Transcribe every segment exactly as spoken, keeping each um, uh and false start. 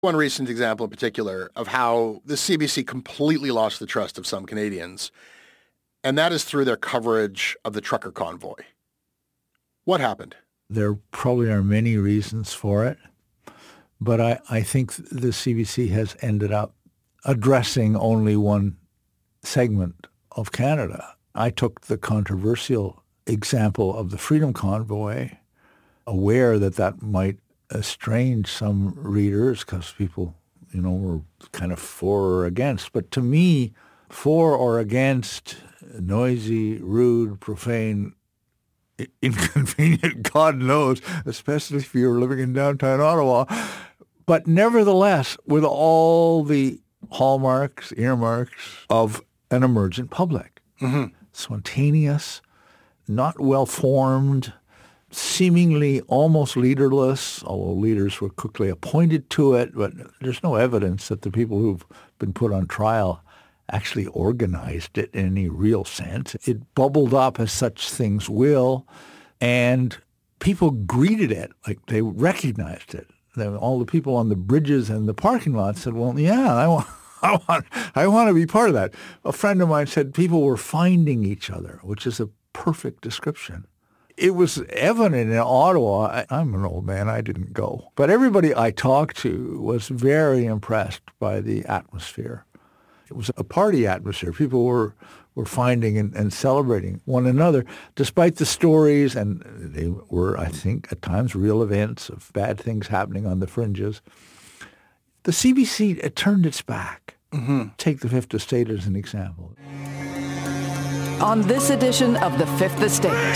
One recent example in particular of how the C B C completely lost the trust of some Canadians, and that is through their coverage of the trucker convoy. What happened? There probably are many reasons for it, but I, I think the C B C has ended up addressing only one segment of Canada. I took the controversial example of the Freedom Convoy, aware that that might estrange some readers because people, you know, were kind of for or against. But to me, for or against, noisy, rude, profane, inconvenient, God knows, especially if you're living in downtown Ottawa. But nevertheless, with all the hallmarks, earmarks of an emergent public. Mm-hmm. Spontaneous, not well-formed, seemingly almost leaderless, although leaders were quickly appointed to it, but there's no evidence that the people who've been put on trial actually organized it in any real sense. It bubbled up as such things will, and people greeted it like they recognized it. All the people on the bridges and the parking lot said, well, yeah, I want, I want, I want to be part of that. A friend of mine said people were finding each other, which is a perfect description. It was evident in Ottawa. I, I'm an old man. I didn't go. But everybody I talked to was very impressed by the atmosphere. It was a party atmosphere. People were, were finding and, and celebrating one another, despite the stories, and they were, I think, at times real events of bad things happening on the fringes. The C B C it turned its back. Mm-hmm. Take the Fifth Estate as an example. On this edition of The Fifth Estate,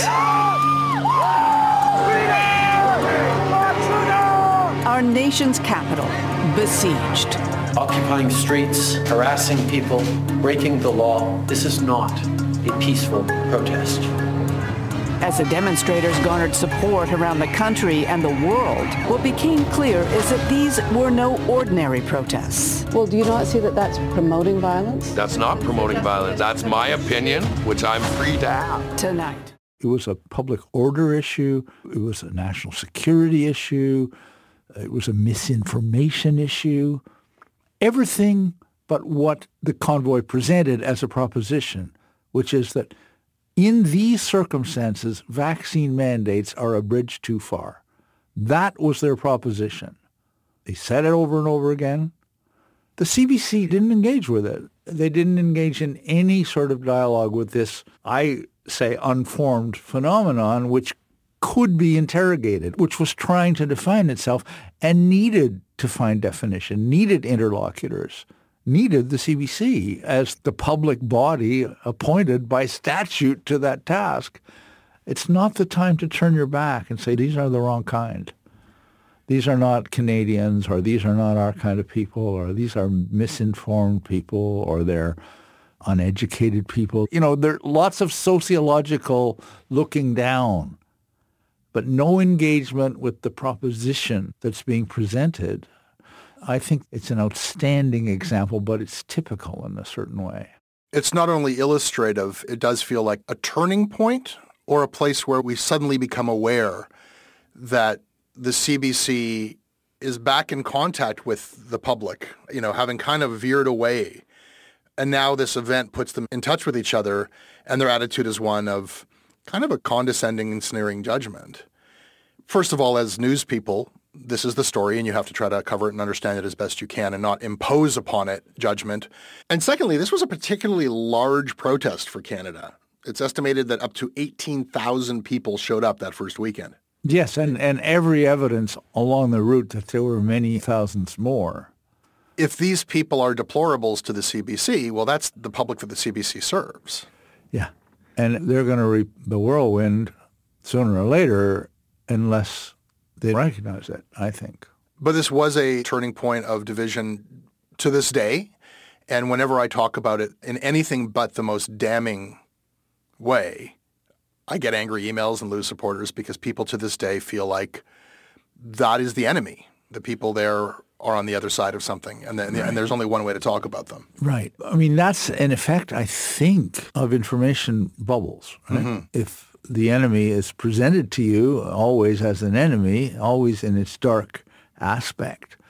our nation's capital besieged. Occupying streets, harassing people, breaking the law. This is not a peaceful protest. As the demonstrators garnered support around the country and the world, what became clear is that these were no ordinary protests. Well, do you not see that that's promoting violence? That's not promoting violence. That's my opinion, which I'm free to have. Tonight. It was a public order issue. It was a national security issue. It was a misinformation issue. Everything but what the convoy presented as a proposition, which is that in these circumstances, vaccine mandates are a bridge too far. That was their proposition. They said it over and over again. The C B C didn't engage with it. They didn't engage in any sort of dialogue with this, I say, unformed phenomenon, which could be interrogated, which was trying to define itself and needed to find definition, needed interlocutors, needed the C B C as the public body appointed by statute to that task. It's not the time to turn your back and say, these are the wrong kind. These are not Canadians, or these are not our kind of people, or these are misinformed people, or they're uneducated people. You know, there are lots of sociological looking down, but no engagement with the proposition that's being presented. I think it's an outstanding example, but it's typical in a certain way. It's not only illustrative, it does feel like a turning point or a place where we suddenly become aware that the C B C is back in contact with the public, you know, having kind of veered away. And now this event puts them in touch with each other, and their attitude is one of kind of a condescending and sneering judgment. First of all, as news people, this is the story, and you have to try to cover it and understand it as best you can and not impose upon it judgment. And secondly, this was a particularly large protest for Canada. It's estimated that up to eighteen thousand people showed up that first weekend. Yes, and, and every evidence along the route that there were many thousands more. If these people are deplorables to the C B C, well, that's the public that the C B C serves. Yeah, and they're going to reap the whirlwind sooner or later unless they recognize it, I think. But this was a turning point of division to this day, and whenever I talk about it in anything but the most damning way, I get angry emails and lose supporters because people to this day feel like that is the enemy. The people there are on the other side of something, and, then, right. and there's only one way to talk about them. Right. I mean, that's an effect, I think, of information bubbles. Right? Mm-hmm. If the enemy is presented to you always as an enemy, always in its dark aspect,